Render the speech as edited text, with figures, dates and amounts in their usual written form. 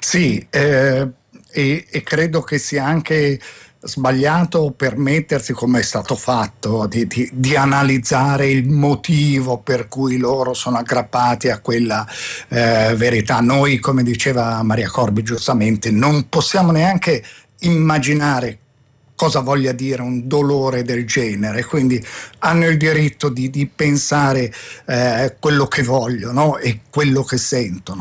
Sì, e credo che sia anche sbagliato permettersi, come è stato fatto, di analizzare il motivo per cui loro sono aggrappati a quella verità. Noi, come diceva Maria Corbi giustamente, non possiamo neanche immaginare cosa voglia dire un dolore del genere, quindi hanno il diritto di pensare quello che vogliono e quello che sentono.